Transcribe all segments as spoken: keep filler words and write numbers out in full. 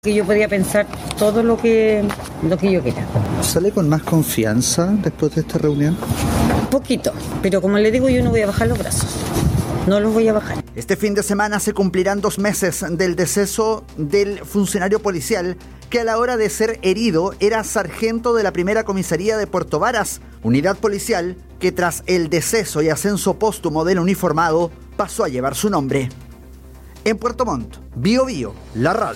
Que yo podía pensar todo lo que, lo que yo quería. ¿Sale con más confianza después de esta reunión? Poquito, pero como le digo, yo no voy a bajar los brazos. No los voy a bajar. Este fin de semana se cumplirán dos meses del deceso del funcionario policial que a la hora de ser herido era sargento de la primera comisaría de Puerto Varas, unidad policial que tras el deceso y ascenso póstumo del uniformado pasó a llevar su nombre. En Puerto Montt, Bío Bío, la radio.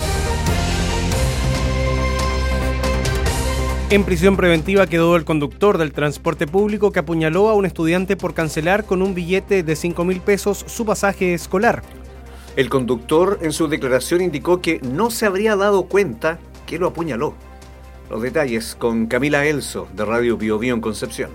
En prisión preventiva quedó el conductor del transporte público que apuñaló a un estudiante por cancelar con un billete de cinco mil pesos su pasaje escolar. El conductor en su declaración indicó que no se habría dado cuenta que lo apuñaló. Los detalles con Camila Elso de Radio Bío Bío en Concepción.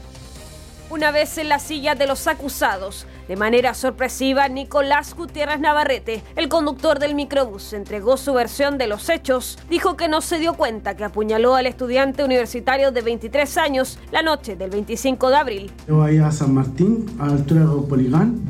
Una vez en la silla de los acusados, de manera sorpresiva, Nicolás Gutiérrez Navarrete, el conductor del microbús, entregó su versión de los hechos. Dijo que no se dio cuenta que apuñaló al estudiante universitario de veintitrés años la noche del veinticinco de abril. Yo ahí a San Martín, a la altura de Poligán,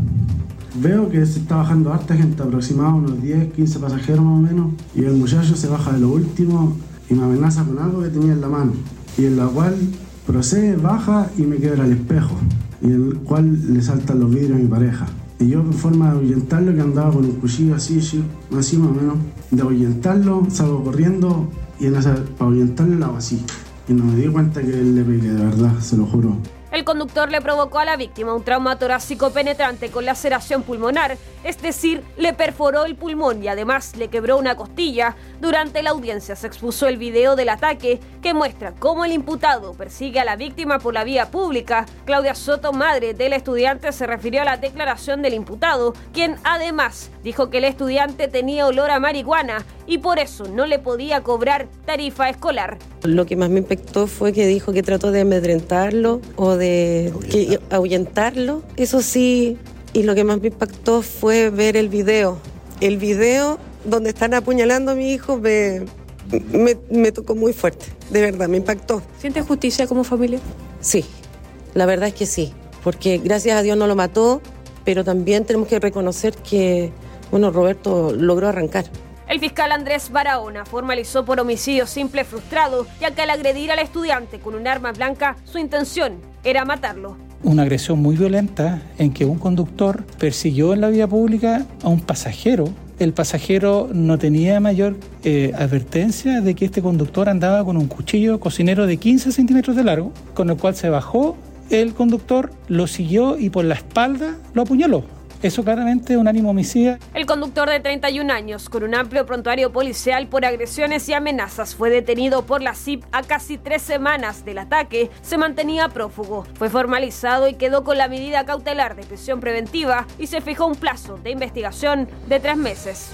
veo que se está bajando harta gente, aproximadamente unos diez, quince pasajeros más o menos, y el muchacho se baja de lo último y me amenaza con algo que tenía en la mano, y en la cual procede, baja y me quebra el espejo, y en el cual le saltan los vidrios a mi pareja. Y yo, en forma de ahuyentarlo, que andaba con un cuchillo así, así más o menos, de ahuyentarlo, salgo corriendo y en esa, para ahuyentarlo lo hago así. Y no me di cuenta que él le pegué, de verdad, se lo juro. El conductor le provocó a la víctima un trauma torácico penetrante con laceración pulmonar, es decir, le perforó el pulmón y además le quebró una costilla. Durante la audiencia se expuso el video del ataque que muestra cómo el imputado persigue a la víctima por la vía pública. Claudia Soto, madre del estudiante, se refirió a la declaración del imputado, quien además dijo que el estudiante tenía olor a marihuana y por eso no le podía cobrar tarifa escolar. Lo que más me impactó fue que dijo que trató de amedrentarlo o de que, ahuyentarlo, eso sí, y lo que más me impactó fue ver el video. El video donde están apuñalando a mi hijo me, me, me tocó muy fuerte, de verdad, me impactó. ¿Sientes justicia como familia? Sí, la verdad es que sí, porque gracias a Dios no lo mató, pero también tenemos que reconocer que, bueno, Roberto logró arrancar. El fiscal Andrés Barahona formalizó por homicidio simple frustrado, ya que al agredir al estudiante con un arma blanca, su intención era matarlo. Una agresión muy violenta en que un conductor persiguió en la vía pública a un pasajero. El pasajero no tenía mayor eh, advertencia de que este conductor andaba con un cuchillo cocinero de quince centímetros de largo, con el cual se bajó el conductor, lo siguió y por la espalda lo apuñaló. Eso claramente es un ánimo homicida. El conductor de treinta y un años, con un amplio prontuario policial por agresiones y amenazas, fue detenido por la C I P a casi tres semanas del ataque. Se mantenía prófugo. Fue formalizado y quedó con la medida cautelar de prisión preventiva y se fijó un plazo de investigación de tres meses.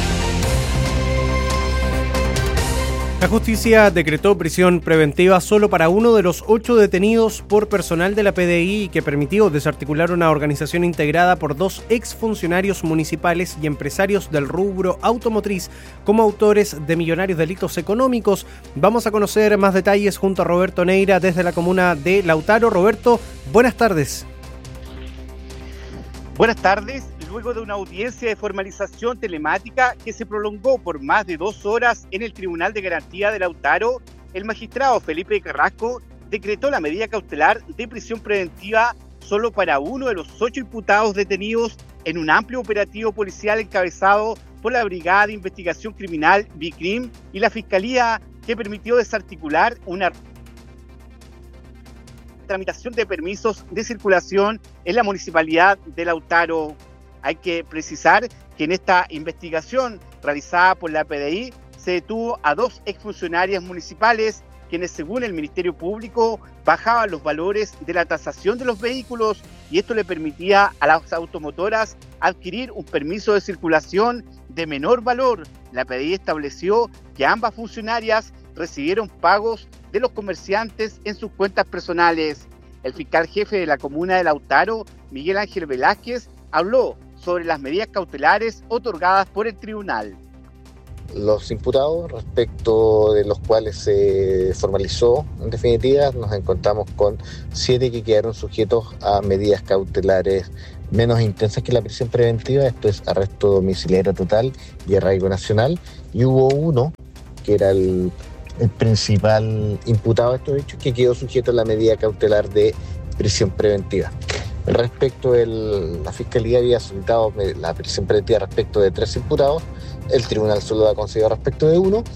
La justicia decretó prisión preventiva solo para uno de los ocho detenidos por personal de la P D I que permitió desarticular una organización integrada por dos exfuncionarios municipales y empresarios del rubro automotriz como autores de millonarios delitos económicos. Vamos a conocer más detalles junto a Roberto Neira desde la comuna de Lautaro. Roberto, buenas tardes. Buenas tardes. Luego de una audiencia de formalización telemática que se prolongó por más de dos horas en el Tribunal de Garantía de Lautaro, el magistrado Felipe Carrasco decretó la medida cautelar de prisión preventiva solo para uno de los ocho imputados detenidos en un amplio operativo policial encabezado por la Brigada de Investigación Criminal BICRIM y la Fiscalía, que permitió desarticular una tramitación de permisos de circulación en la municipalidad de Lautaro. Hay que precisar que en esta investigación realizada por la P D I se detuvo a dos exfuncionarias municipales quienes, según el Ministerio Público, bajaban los valores de la tasación de los vehículos y esto le permitía a las automotoras adquirir un permiso de circulación de menor valor. La P D I estableció que ambas funcionarias recibieron pagos de los comerciantes en sus cuentas personales. El fiscal jefe de la comuna de Lautaro, Miguel Ángel Velázquez, habló sobre las medidas cautelares otorgadas por el tribunal. Los imputados, respecto de los cuales se formalizó, en definitiva, nos encontramos con siete que quedaron sujetos a medidas cautelares menos intensas que la prisión preventiva, esto es arresto domiciliario total y arraigo nacional, y hubo uno que era el, el principal imputado de estos hechos que quedó sujeto a la medida cautelar de prisión preventiva. Respecto de la Fiscalía había solicitado la prisión preventiva respecto de tres imputados, el tribunal solo ha concedido respecto de uno.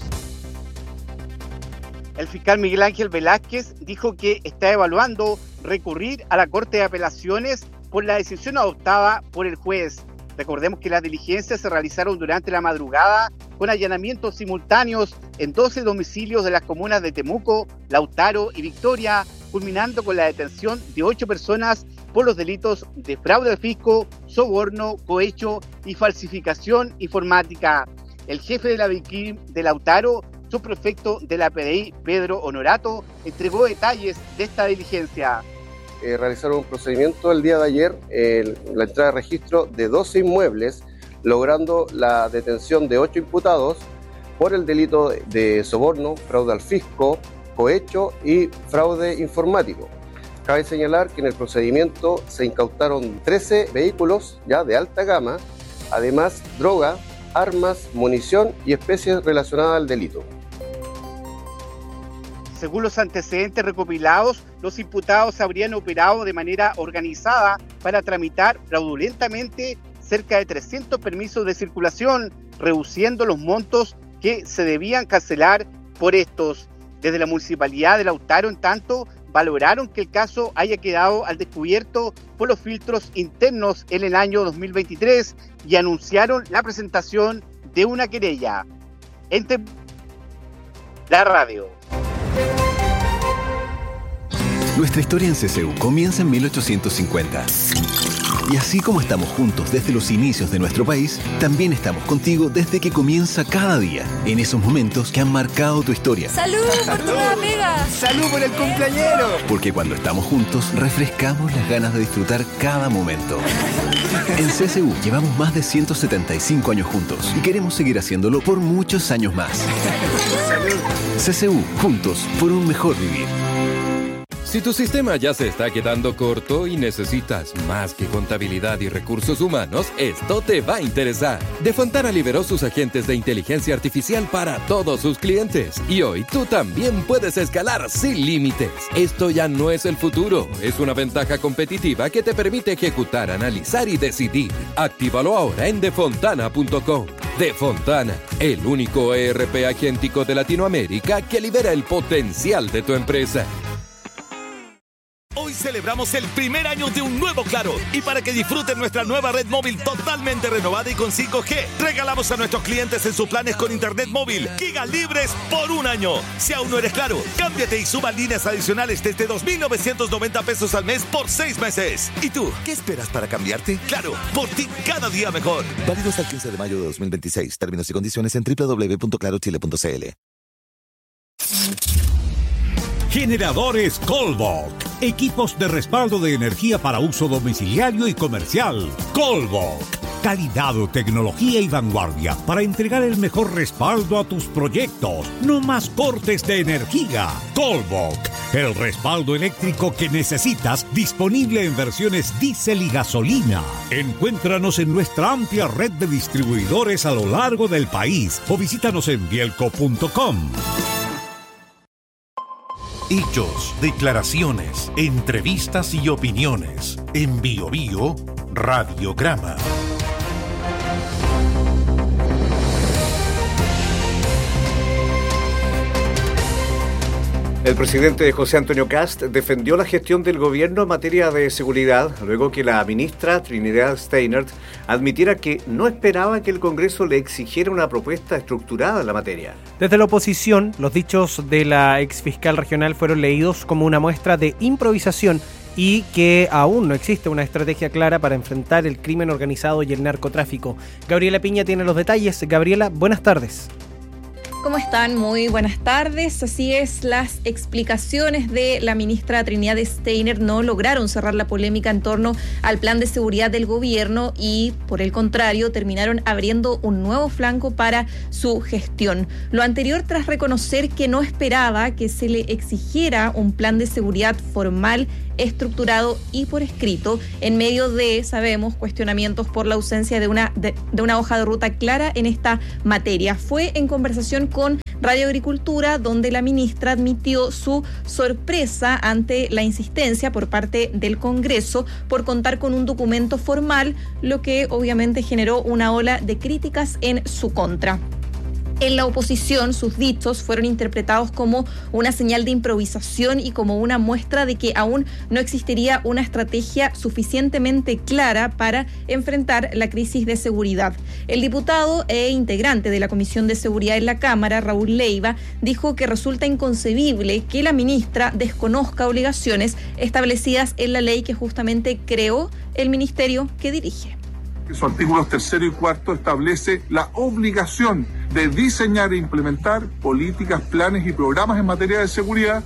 El fiscal Miguel Ángel Velázquez dijo que está evaluando recurrir a la Corte de Apelaciones por la decisión adoptada por el juez. Recordemos que las diligencias se realizaron durante la madrugada con allanamientos simultáneos en doce domicilios de las comunas de Temuco, Lautaro y Victoria, culminando con la detención de ocho personas por los delitos de fraude al fisco, soborno, cohecho y falsificación informática. El jefe de la Vicrim de Lautaro, subprefecto de la P D I, Pedro Honorato, entregó detalles de esta diligencia. Eh, realizaron un procedimiento el día de ayer, eh, la entrada de registro de doce inmuebles, logrando la detención de ocho imputados por el delito de soborno, fraude al fisco, cohecho y fraude informático. Cabe señalar que en el procedimiento se incautaron trece vehículos ya de alta gama, además droga, armas, munición y especies relacionadas al delito. Según los antecedentes recopilados, los imputados habrían operado de manera organizada para tramitar fraudulentamente cerca de trescientos permisos de circulación, reduciendo los montos que se debían cancelar por estos. Desde la Municipalidad de Lautaro, en tanto, valoraron que el caso haya quedado al descubierto por los filtros internos en el año dos mil veintitrés y anunciaron la presentación de una querella. Entre la radio. Nuestra historia en C C U comienza en mil ochocientos cincuenta. Y así como estamos juntos desde los inicios de nuestro país, también estamos contigo desde que comienza cada día, en esos momentos que han marcado tu historia. ¡Salud por tu nueva pega! ¡Salud por el cumpleañero! Porque cuando estamos juntos, refrescamos las ganas de disfrutar cada momento. En C C U llevamos más de ciento setenta y cinco años juntos y queremos seguir haciéndolo por muchos años más. ¡Salud! C C U, juntos por un mejor vivir. Si tu sistema ya se está quedando corto y necesitas más que contabilidad y recursos humanos, esto te va a interesar. Defontana liberó sus agentes de inteligencia artificial para todos sus clientes. Y hoy tú también puedes escalar sin límites. Esto ya no es el futuro, es una ventaja competitiva que te permite ejecutar, analizar y decidir. Actívalo ahora en defontana punto com. Defontana, el único E R P agéntico de Latinoamérica que libera el potencial de tu empresa. Hoy celebramos el primer año de un nuevo Claro y para que disfruten nuestra nueva red móvil totalmente renovada y con cinco G, regalamos a nuestros clientes en sus planes con internet móvil giga libres por un año. Si aún no eres Claro, cámbiate y suba líneas adicionales desde dos mil novecientos noventa pesos al mes por seis meses. ¿Y tú, qué esperas para cambiarte? Claro, por ti cada día mejor. Válido hasta el quince de mayo de dos mil veintiséis. Términos y condiciones en doble u doble u doble u punto claro chile punto c l. Generadores Colbok. Equipos de respaldo de energía para uso domiciliario y comercial. Colbok. Calidad, tecnología y vanguardia para entregar el mejor respaldo a tus proyectos. No más cortes de energía. Colbok. El respaldo eléctrico que necesitas, disponible en versiones diésel y gasolina. Encuéntranos en nuestra amplia red de distribuidores a lo largo del país o visítanos en bielco punto com. Hechos, declaraciones, entrevistas y opiniones. En Bio Bio, Radiograma. El presidente José Antonio Kast defendió la gestión del gobierno en materia de seguridad luego que la ministra Trinidad Steinert admitiera que no esperaba que el Congreso le exigiera una propuesta estructurada en la materia. Desde la oposición, los dichos de la exfiscal regional fueron leídos como una muestra de improvisación y que aún no existe una estrategia clara para enfrentar el crimen organizado y el narcotráfico. Gabriela Piña tiene los detalles. Gabriela, buenas tardes. ¿Cómo están? Muy buenas tardes. Así es, las explicaciones de la ministra Trinidad Steiner no lograron cerrar la polémica en torno al plan de seguridad del gobierno y, por el contrario, terminaron abriendo un nuevo flanco para su gestión. Lo anterior tras reconocer que no esperaba que se le exigiera un plan de seguridad formal estructurado y por escrito, en medio de, sabemos, cuestionamientos por la ausencia de una, de, de una hoja de ruta clara en esta materia. Fue en conversación con Radio Agricultura, donde la ministra admitió su sorpresa ante la insistencia por parte del Congreso por contar con un documento formal, lo que obviamente generó una ola de críticas en su contra. En la oposición, sus dichos fueron interpretados como una señal de improvisación y como una muestra de que aún no existiría una estrategia suficientemente clara para enfrentar la crisis de seguridad. El diputado e integrante de la Comisión de Seguridad en la Cámara, Raúl Leiva, dijo que resulta inconcebible que la ministra desconozca obligaciones establecidas en la ley que justamente creó el ministerio que dirige. Sus artículos tercero y cuarto establece la obligación de diseñar e implementar políticas, planes y programas en materia de seguridad.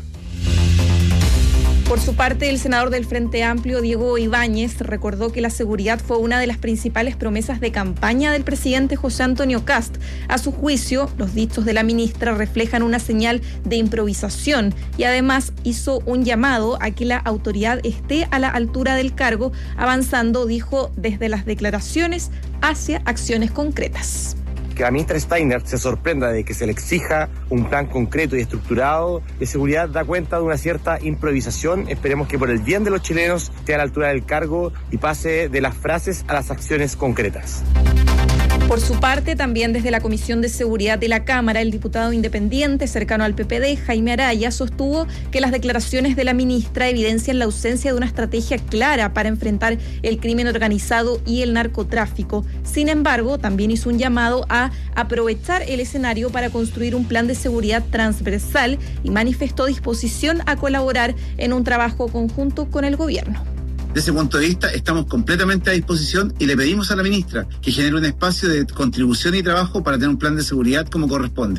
Por su parte, el senador del Frente Amplio, Diego Ibáñez, recordó que la seguridad fue una de las principales promesas de campaña del presidente José Antonio Kast. A su juicio, los dichos de la ministra reflejan una señal de improvisación y además hizo un llamado a que la autoridad esté a la altura del cargo, avanzando, dijo, desde las declaraciones hacia acciones concretas. Que la ministra Steiner se sorprenda de que se le exija un plan concreto y estructurado de seguridad da cuenta de una cierta improvisación. Esperemos que por el bien de los chilenos esté a la altura del cargo y pase de las frases a las acciones concretas. Por su parte, también desde la Comisión de Seguridad de la Cámara, el diputado independiente cercano al P P D, Jaime Araya, sostuvo que las declaraciones de la ministra evidencian la ausencia de una estrategia clara para enfrentar el crimen organizado y el narcotráfico. Sin embargo, también hizo un llamado a aprovechar el escenario para construir un plan de seguridad transversal y manifestó disposición a colaborar en un trabajo conjunto con el gobierno. Desde ese punto de vista, estamos completamente a disposición y le pedimos a la ministra que genere un espacio de contribución y trabajo para tener un plan de seguridad como corresponde.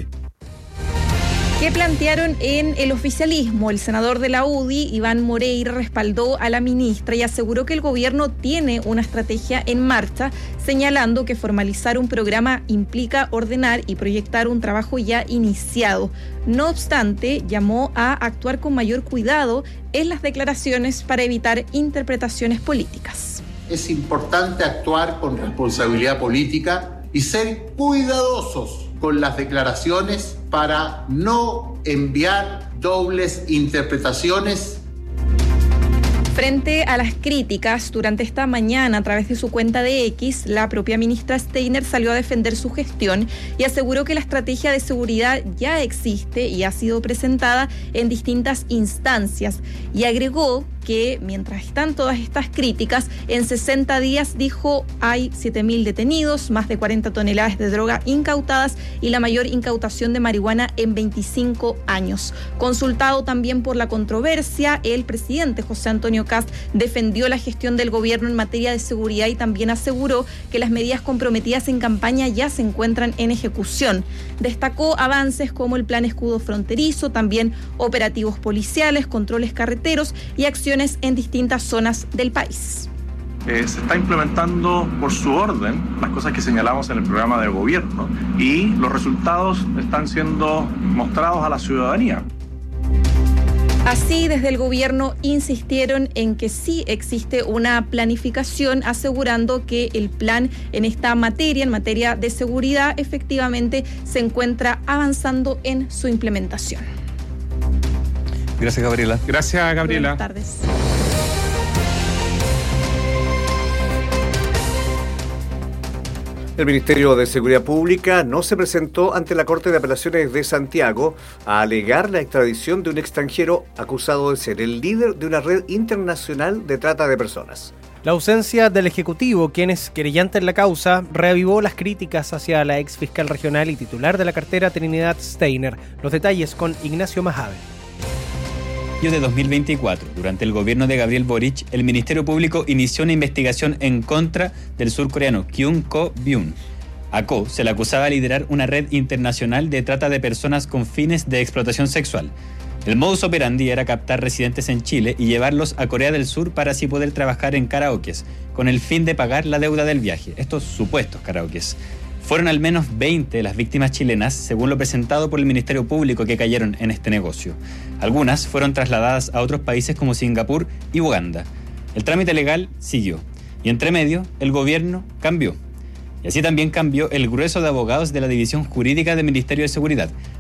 ¿Qué plantearon en el oficialismo? El senador de la U D I, Iván Moreira, respaldó a la ministra y aseguró que el gobierno tiene una estrategia en marcha, señalando que formalizar un programa implica ordenar y proyectar un trabajo ya iniciado. No obstante, llamó a actuar con mayor cuidado en las declaraciones para evitar interpretaciones políticas. Es importante actuar con responsabilidad política y ser cuidadosos con las declaraciones para no enviar dobles interpretaciones. Frente a las críticas, durante esta mañana, a través de su cuenta de X, la propia ministra Steiner salió a defender su gestión y aseguró que la estrategia de seguridad ya existe y ha sido presentada en distintas instancias. Y agregó que mientras están todas estas críticas, en sesenta días, dijo, hay siete mil detenidos, más de cuarenta toneladas de droga incautadas y la mayor incautación de marihuana en veinticinco años. Consultado también por la controversia, el presidente José Antonio Kast defendió la gestión del gobierno en materia de seguridad y también aseguró que las medidas comprometidas en campaña ya se encuentran en ejecución. Destacó avances como el plan escudo fronterizo, también operativos policiales, controles carreteros y acciones en distintas zonas del país. Eh, se está implementando por su orden las cosas que señalamos en el programa de gobierno y los resultados están siendo mostrados a la ciudadanía. Así, desde el gobierno insistieron en que sí existe una planificación, asegurando que el plan en esta materia, en materia de seguridad, efectivamente se encuentra avanzando en su implementación. Gracias, Gabriela. Gracias, Gabriela. Buenas tardes. El Ministerio de Seguridad Pública no se presentó ante la Corte de Apelaciones de Santiago a alegar la extradición de un extranjero acusado de ser el líder de una red internacional de trata de personas. La ausencia del Ejecutivo, quien es querellante en la causa, reavivó las críticas hacia la ex fiscal regional y titular de la cartera Trinidad Steiner. Los detalles con Ignacio Majave. De dos mil veinticuatro, durante el gobierno de Gabriel Boric, el Ministerio Público inició una investigación en contra del surcoreano Kyung Ko-byun. A Ko se le acusaba de liderar una red internacional de trata de personas con fines de explotación sexual. El modus operandi era captar residentes en Chile y llevarlos a Corea del Sur para así poder trabajar en karaokes, con el fin de pagar la deuda del viaje, estos supuestos karaokes. Fueron al menos veinte las víctimas chilenas, según lo presentado por el Ministerio Público, que cayeron en este negocio. Algunas fueron trasladadas a otros países como Singapur y Uganda. El trámite legal siguió. Y entre medio, el gobierno cambió. Y así también cambió el grueso de abogados de la División Jurídica del Ministerio de Seguridad.